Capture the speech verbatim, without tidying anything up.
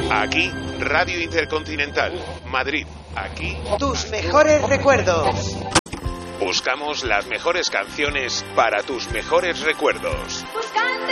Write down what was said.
Aquí, Radio Intercontinental. Madrid. Aquí, tus mejores recuerdos. Buscamos las mejores canciones para tus mejores recuerdos.